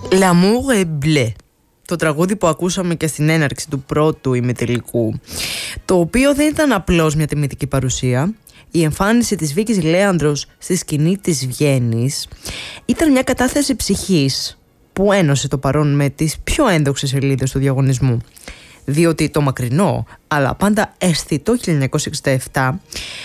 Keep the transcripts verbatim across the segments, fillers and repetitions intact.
L'amour est bleu. Το τραγούδι που ακούσαμε και στην έναρξη του πρώτου ημιτελικού, το οποίο δεν ήταν απλώς μια τιμητική παρουσία. Η εμφάνιση της Βίκης Λέανδρος στη σκηνή της Βιέννης ήταν μια κατάθεση ψυχής που ένωσε το παρόν με τις πιο ένδοξες σελίδες του διαγωνισμού. Διότι το μακρινό αλλά πάντα αισθητό χίλια εννιακόσια εξήντα επτά,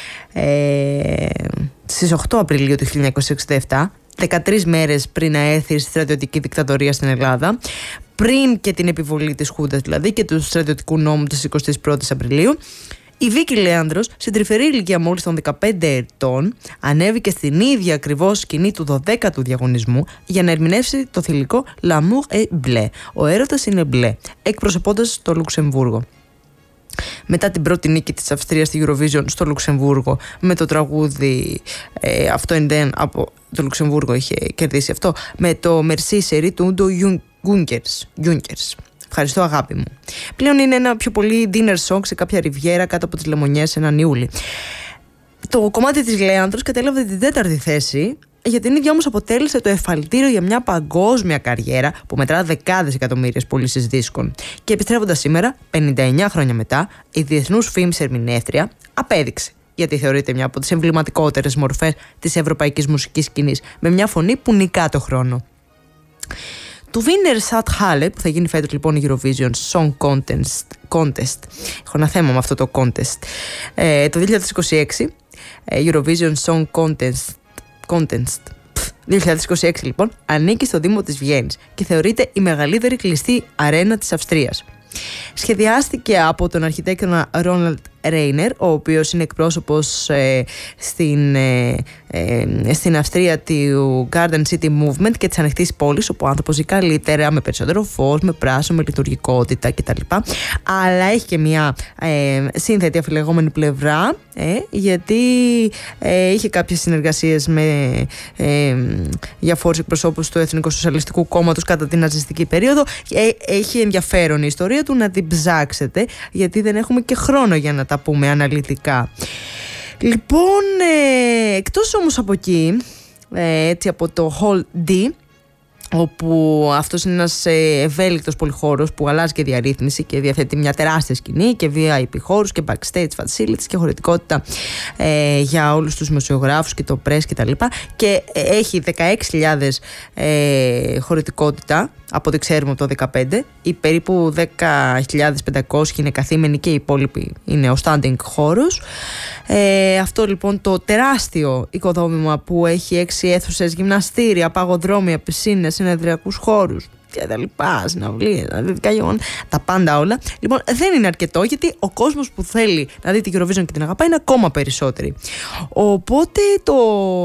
ε, στις οκτώ Απριλίου του χίλια εννιακόσια εξήντα επτά, δεκατρείς μέρες πριν να έρθει η στρατιωτική δικτατορία στην Ελλάδα, πριν και την επιβολή της Χούντας δηλαδή και του στρατιωτικού νόμου της εικοστής πρώτης Απριλίου, η Βίκη Λέανδρος, στην τρυφερή ηλικία μόλις των δεκαπέντε ετών, ανέβηκε στην ίδια ακριβώς σκηνή του δωδέκατου διαγωνισμού για να ερμηνεύσει το θηλυκό L'amour est bleu. Ο έρωτας είναι μπλε, εκπροσωπώντας το Λουξεμβούργο. Μετά την πρώτη νίκη της Αυστρίας στη Eurovision στο Λουξεμβούργο με το τραγούδι ε, αυτό είναι από το Λουξεμβούργο είχε κερδίσει αυτό, με το Merci Chérie του Ούντο Γιούνκερς. Ευχαριστώ αγάπη μου. Πλέον είναι ένα πιο πολύ dinner song σε κάποια ριβιέρα κάτω από τις λεμονιές έναν Ιούλη. Το κομμάτι της Λέανδρος κατέλαβε την τέταρτη θέση, για την ίδια όμως αποτέλεσε το εφαλτήριο για μια παγκόσμια καριέρα που μετρά δεκάδες εκατομμύριες πωλήσεις δίσκων. Και επιστρέφοντας σήμερα, πενήντα εννιά χρόνια μετά, η διεθνούς φήμης ερμηνεύτρια απέδειξε γιατί θεωρείται μια από τις εμβληματικότερες μορφές της ευρωπαϊκής μουσικής σκηνής, με μια φωνή που νικά το χρόνο. Το Wiener Stadthalle, που θα γίνει φέτος λοιπόν η Eurovision Song Contest, contest. Έχω ένα θέμα με αυτό το contest, ε, το δύο χιλιάδες είκοσι έξι, ε, Eurovision Song Contest, contest δύο χιλιάδες είκοσι έξι λοιπόν, ανήκει στο Δήμο της Βιέννης και θεωρείται η μεγαλύτερη κλειστή αρένα της Αυστρίας. Σχεδιάστηκε από τον αρχιτέκτονα Ρόναλντ Ρέινερ, ο οποίος είναι εκπρόσωπος ε, στην, ε, ε, στην Αυστρία του Garden City Movement και της ανοιχτής πόλης, όπου ο άνθρωπος ζει καλύτερα, με περισσότερο φως, με πράσινο, με λειτουργικότητα κτλ. Αλλά έχει και μια ε, σύνθετη αφιλεγόμενη πλευρά, ε, γιατί ε, είχε κάποιες συνεργασίες με ε, διαφόρους εκπροσώπους του Εθνικού Σοσιαλιστικού Κόμματος κατά την ναζιστική περίοδο. Ε, έχει ενδιαφέρον η ιστορία του, να την ψάξετε, γιατί δεν έχουμε και χρόνο για να τα πούμε αναλυτικά. Λοιπόν, ε, εκτός όμως από εκεί, ε, έτσι από το Hall D, όπου αυτός είναι ένας ευέλικτος πολυχώρος που αλλάζει και διαρρύθμιση και διαθέτει μια τεράστια σκηνή και βι άι πι χώρους και backstage facilities και χωρητικότητα ε, για όλους τους δημοσιογράφους και το press και τα λοιπά, και έχει δεκαέξι χιλιάδες ε, χωρητικότητα από ό,τι ξέρουμε από το δεκαπέντε. Οι περίπου δέκα χιλιάδες πεντακόσιοι είναι καθήμενοι και οι υπόλοιποι είναι ο standing χώρος. Ε, αυτό λοιπόν το τεράστιο οικοδόμημα που έχει έξι αίθουσες, γυμναστήρια, παγοδρόμια, πισίνες, συνεδριακούς χώρους και τα λοιπά, συναυλίες, δυτικά γεγονότα, τα πάντα όλα. Λοιπόν, δεν είναι αρκετό, γιατί ο κόσμος που θέλει να δει την Eurovision και την αγαπάει είναι ακόμα περισσότεροι. Οπότε το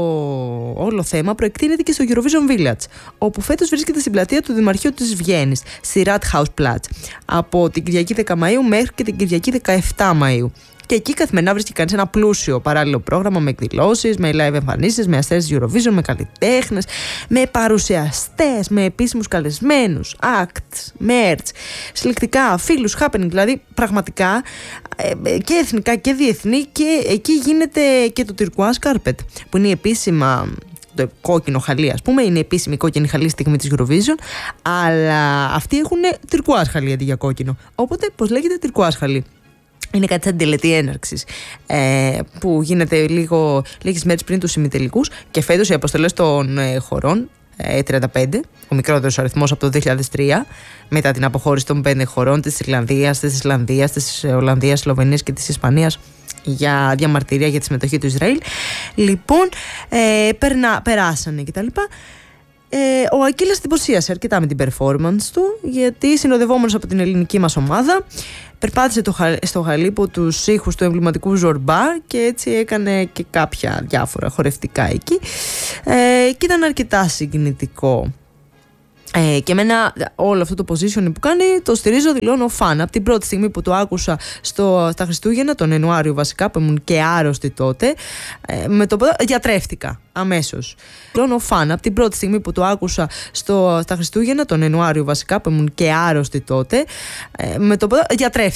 όλο θέμα προεκτείνεται και στο Eurovision Village, όπου φέτος βρίσκεται στην πλατεία του Δημαρχείου της Βιέννης, στη Rathausplatz, από την Κυριακή δέκα Μαΐου μέχρι και την Κυριακή δεκαεπτά Μαΐου. Και εκεί καθημερινά βρίσκει κανείς ένα πλούσιο παράλληλο πρόγραμμα με εκδηλώσεις, με live εμφανίσεις, με αστέρες Eurovision, με καλλιτέχνες, με παρουσιαστές, με επίσημους καλεσμένους, acts, merch, συλλεκτικά, φίλους, happening, δηλαδή πραγματικά και εθνικά και διεθνή, και εκεί γίνεται και το turquoise carpet, που είναι η επίσημα, το κόκκινο χαλί, ας πούμε, είναι επίσημη κόκκινη χαλί στιγμή της Eurovision, αλλά αυτοί έχουν turquoise χαλί αντί για κόκκινο. Οπότε, πώς λέγεται, turquoise χαλί. Είναι κάτι σαν τελετή έναρξης, ε, που γίνεται λίγο, λίγες μέρες πριν τους ημιτελικούς, και φέτος οι αποστολές των ε, χωρών, ε, τριάντα πέντε, ο μικρότερος αριθμός από το δύο χιλιάδες τρία, μετά την αποχώρηση των πέντε χωρών, της Ιρλανδίας, της Ισλανδίας, της Ολλανδίας, Σλοβενίας και της Ισπανίας, για διαμαρτυρία για τη συμμετοχή του Ισραήλ. Λοιπόν, ε, περνα, περάσανε κτλ. Ε, ο Ακύλας εντυπωσίασε αρκετά με την performance του, γιατί συνοδευόμενος από την ελληνική μας ομάδα περπάτησε το, στο γαλήπο τους ήχους του εμβληματικού Ζορμπά και έτσι έκανε και κάποια διάφορα χορευτικά εκεί, ε, και ήταν αρκετά συγκινητικό. Ε, και εμένα όλο αυτό το position που κάνει το στηρίζω, δηλώνω φαν. Από την πρώτη στιγμή που το άκουσα στο, στα Χριστούγεννα, τον Ιανουάριο βασικά, που ήμουν και άρρωστη τότε, ε, με το, διατρέφτηκα αμέσως. Δηλώνω φαν. Από την πρώτη στιγμή που το άκουσα στο, στα Χριστούγεννα, τον Ιανουάριο βασικά, που ήμουν και άρρωστη τότε, ε, με το, διατρέφτηκα.